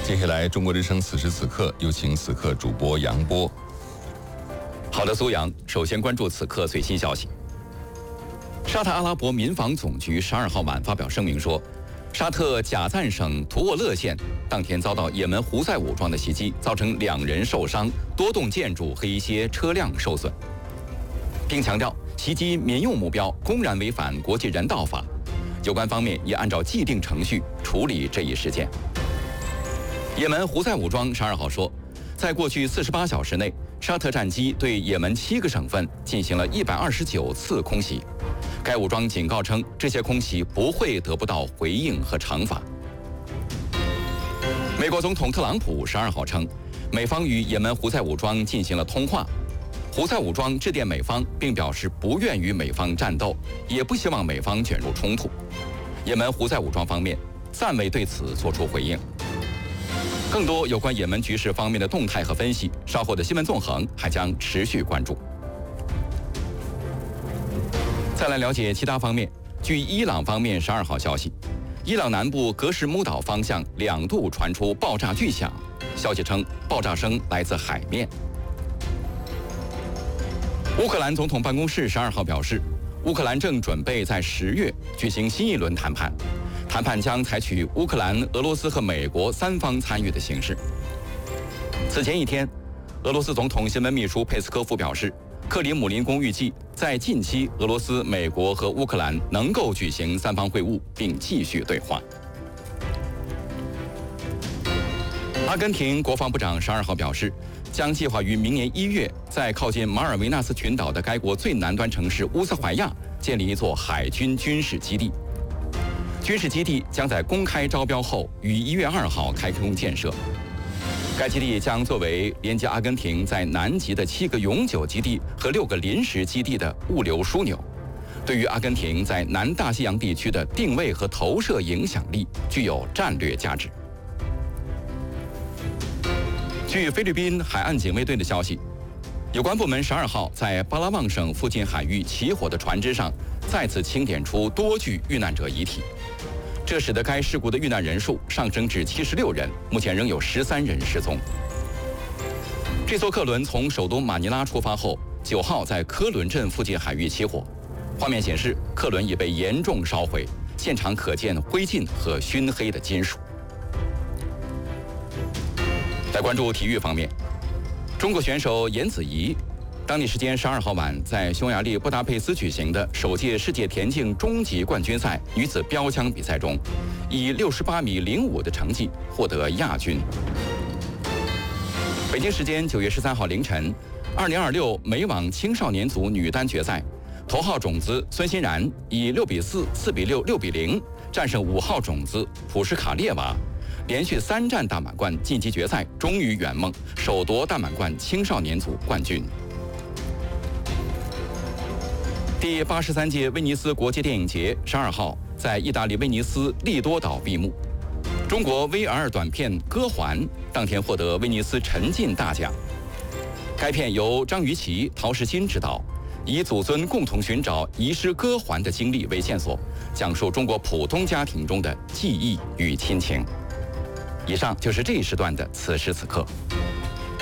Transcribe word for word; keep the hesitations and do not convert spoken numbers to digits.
接下来，中国之声此时此刻有请此刻主播杨波。 好的，苏阳，首先关注此刻最新消息。沙特阿拉伯民防总局十二号晚发表声明说，沙特贾赞省图沃勒县当天遭到也门胡塞武装的袭击，造成两人受伤，多栋建筑和一些车辆受损，并强调袭击民用目标公然违反国际人道法，有关方面也按照既定程序处理这一事件。也门胡塞武装十二号说，在过去四十八小时内，沙特战机对也门七个省份进行了一百二十九次空袭。该武装警告称，这些空袭不会得不到回应和惩罚。美国总统特朗普十二号称，美方与也门胡塞武装进行了通话，胡塞武装致电美方，并表示不愿与美方战斗，也不希望美方卷入冲突。也门胡塞武装方面暂未对此作出回应。更多有关也门局势方面的动态和分析，稍后的新闻纵横还将持续关注。再来了解其他方面，据伊朗方面十二号消息，伊朗南部格什木岛方向两度传出爆炸巨响，消息称爆炸声来自海面。乌克兰总统办公室十二号表示，乌克兰正准备在十月举行新一轮谈判。谈判将采取乌克兰、俄罗斯和美国三方参与的形式。此前一天，俄罗斯总统新闻秘书佩斯科夫表示，克里姆林宫预计在近期，俄罗斯、美国和乌克兰能够举行三方会晤，并继续对话。阿根廷国防部长十二号表示，将计划于明年一月，在靠近马尔维纳斯群岛的该国最南端城市乌斯怀亚建立一座海军军事基地。军事基地将在公开招标后于一月二号开工建设。该基地将作为连接阿根廷在南极的七个永久基地和六个临时基地的物流枢纽，对于阿根廷在南大西洋地区的定位和投射影响力具有战略价值。据菲律宾海岸警卫队的消息，有关部门十二号在巴拉望省附近海域起火的船只上再次清点出多具遇难者遗体。这使得该事故的遇难人数上升至七十六人，目前仍有十三人失踪。这艘客轮从首都马尼拉出发后，九号在科伦镇附近海域起火。画面显示，客轮已被严重烧毁，现场可见灰烬和熏黑的金属。来关注体育方面，中国选手颜子怡当地时间十二号晚，在匈牙利布达佩斯举行的首届世界田径终极冠军赛女子标枪比赛中，以六十八米零五的成绩获得亚军。北京时间九月十三号凌晨，二零二六美网青少年组女单决赛，头号种子孙欣然以六比四、四比六、六比零战胜五号种子普什卡列娃，连续三战大满贯晋级决赛，终于圆梦，首夺大满贯青少年组冠军。第八十三届威尼斯国际电影节十二号在意大利威尼斯利多岛闭幕。中国 V R 短片《歌环》当天获得威尼斯沉浸大奖。该片由张雨绮、陶石心执导，以祖孙共同寻找遗失歌环的经历为线索，讲述中国普通家庭中的记忆与亲情。以上就是这一时段的此时此刻。